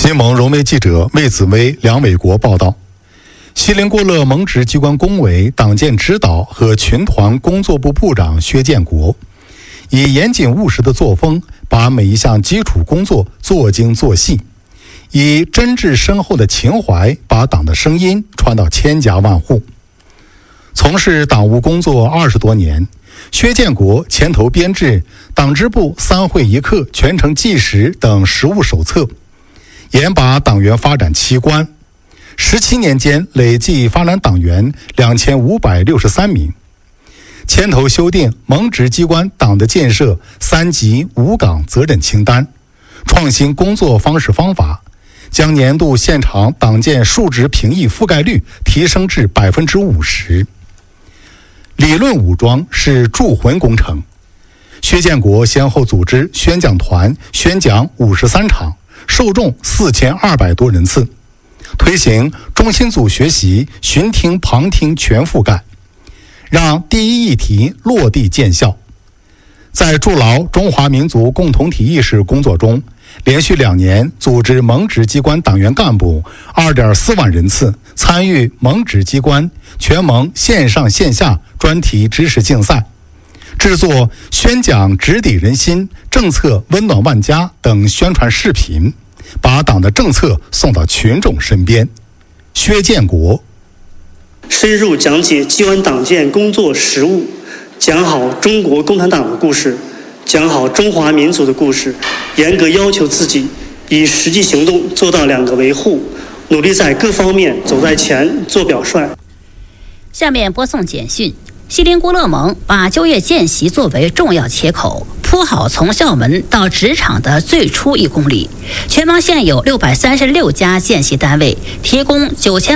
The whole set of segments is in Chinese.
新蒙融媒记者魏子薇、梁伟国报道，锡林郭勒蒙直机关工委党建指导和群团工作部部长薛建国，以严谨务实的作风，把每一项基础工作做精做细，以真挚深厚的情怀，把党的声音传到千家万户。从事党务工作20多年，薛建国牵头编制党支部3会1课全程纪实等实务手册，严把党员发展7关，17年间累计发展党员2563名，牵头修订蒙直机关党的建设3级5岗责任清单，创新工作方式方法，将年度现场党建述职评议覆盖率提升至50%。理论武装是铸魂工程，薛建国先后组织宣讲团宣讲53场，受众4200多人次，推行中心组学习巡听旁听全覆盖，让第一议题落地见效。在筑牢中华民族共同体意识工作中，连续2年组织蒙直机关党员干部2.4万人次参与蒙直机关全蒙线上线下专题知识竞赛，制作宣讲直抵人心、政策温暖万家等宣传视频，把党的政策送到群众身边。薛建国深入讲解机关党建工作实务，讲好中国共产党的故事，讲好中华民族的故事，严格要求自己，以实际行动做到2个维护，努力在各方面走在前，做表率。 下面播送简讯。锡林郭勒盟把就业见习作为重要切口，铺好从校门到职场的最初1公里。全蒙现有636家见习单位，提供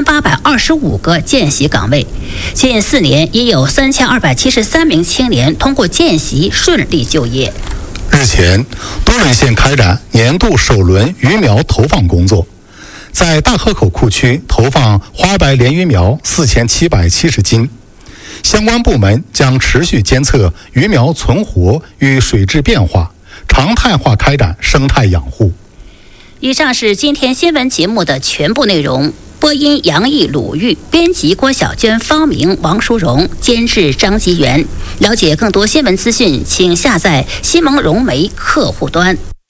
9825个见习岗位。近4年，已有3273名青年通过见习顺利就业。 日前，多伦县开展年度首轮鱼苗投放工作，在大河口库区投放花白鲢鱼苗4770斤。相关部门将持续监测鱼苗存活与水质变化，常态化开展生态养护。 以上是今天新闻节目的全部内容。播音杨毅、鲁豫，编辑郭小娟、方明、王淑荣，监制张吉元。了解更多新闻资讯，请下载西蒙融媒客户端。